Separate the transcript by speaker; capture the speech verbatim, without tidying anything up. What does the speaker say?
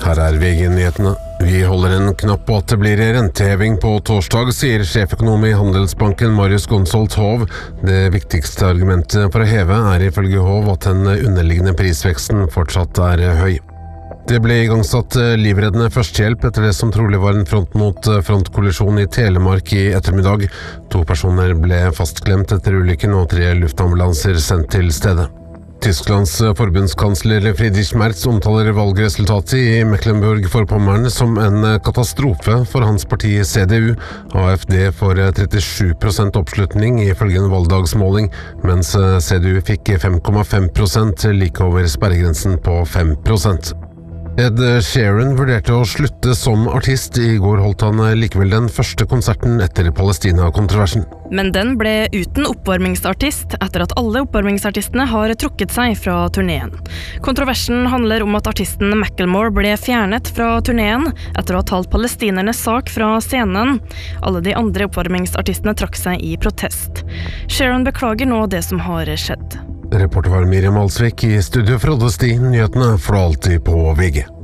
Speaker 1: Her er V G-nyhetene. Vi holder en knapp på at det blir renteheving på torsdag, sier sjeføkonom i Handelsbanken Marius Gonsolt Hov. Det viktigste argumentet for å heve er ifølge Hov at den underliggende prisveksten fortsatt er høy. Det ble igangsatt livreddende førstehjelp etter det som trolig var en front mot frontkollisjon i Telemark i ettermiddag. To personer ble fastklemt etter ulykken og tre luftambulanser sendt til stedet. Tysklands forbundskansler Friedrich Merz omtaler valgresultatet i Mecklenburg-Vorpommern som en katastrofe for hans parti C D U. A F D får trettisju prosent oppslutning ifølge en valgdagsmåling, mens C D U fikk fem komma fem prosent, like over sperregrensen på fem prosent. Ed Sheeran vurderte å slutte som artist. I går holdt han likevel den første konserten etter Palestina-kontroversen.
Speaker 2: Men den ble uten oppvarmingsartist etter at alle oppvarmingsartistene har trukket seg fra turneen. Kontroversen handler om at artisten Macklemore ble fjernet fra turneen etter å ha talt palestinernes sak fra scenen. Alle de andre oppvarmingsartistene trakk seg i protest. Sheeran beklager nå det som har skjedd.
Speaker 1: Reporter var Miriam Alsvik, i studio for Oddesti. Nyhetene får du alltid på V G.